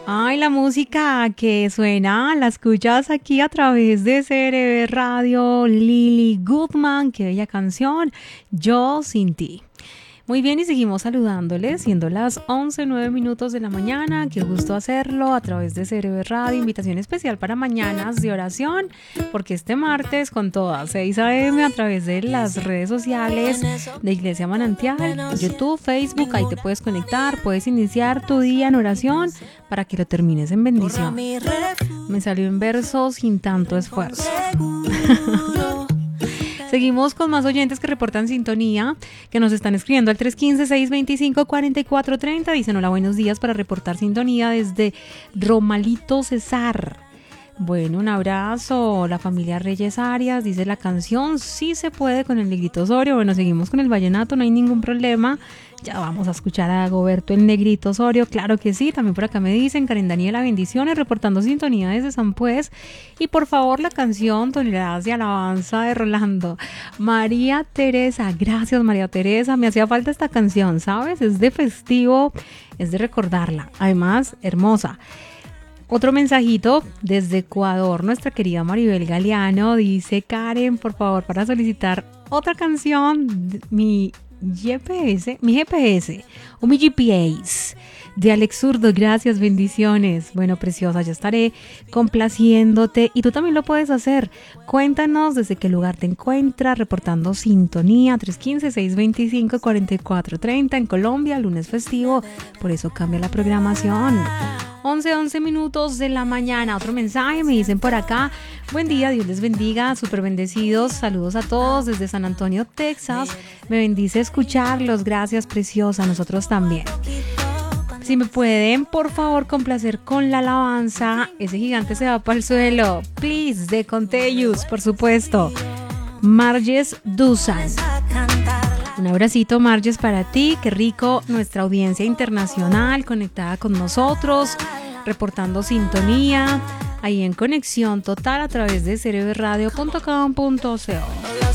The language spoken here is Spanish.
Ay, la música que suena, la escuchas aquí a través de CRB Radio, Lily Goodman, qué bella canción, Yo sin ti. Muy bien, y seguimos saludándoles, siendo las 11:09 de la mañana. Qué gusto hacerlo a través de CRB Radio. Invitación especial para mañanas de oración, porque este martes con todas 6 a.m. a través de las redes sociales de Iglesia Manantial, YouTube, Facebook, ahí te puedes conectar, puedes iniciar tu día en oración para que lo termines en bendición. Me salió en verso sin tanto esfuerzo. Seguimos con más oyentes que reportan sintonía, que nos están escribiendo al 315-625-4430. Dicen: hola, buenos días, para reportar sintonía desde Romalito Cesar. Bueno, un abrazo. La familia Reyes Arias dice: la canción sí se puede con el Negrito Osorio. Bueno, seguimos con el vallenato, no hay ningún problema. Ya vamos a escuchar a Goberto el Negrito Osorio, claro que sí. También por acá me dicen: Karen Daniela, bendiciones, reportando sintonía desde San Pues. Y por favor, la canción Toneladas de Alabanza de Rolando. María Teresa, gracias María Teresa, me hacía falta esta canción, ¿sabes? Es de festivo, es de recordarla, además hermosa. Otro mensajito desde Ecuador, nuestra querida Maribel Galeano dice: Karen, por favor, para solicitar otra canción, mi GPS o mi GPS de Alex Zurdo. Gracias, bendiciones. Bueno, preciosa, ya estaré complaciéndote y tú también lo puedes hacer. Cuéntanos desde qué lugar te encuentras, reportando sintonía. 315-625-4430 en Colombia, lunes festivo, por eso cambia la programación. 11:11 de la mañana. Otro mensaje, me dicen por acá: buen día, Dios les bendiga, súper bendecidos, saludos a todos desde San Antonio, Texas. Me bendice escucharlos, gracias preciosa, nosotros también. Si me pueden, por favor, complacer con la alabanza, ese gigante se va para el suelo, please, de Contagious, por supuesto. Marges Dusan. Un abracito, Marges, para ti. Qué rico nuestra audiencia internacional conectada con nosotros, reportando sintonía, ahí en conexión total a través de cerebradio.com.co.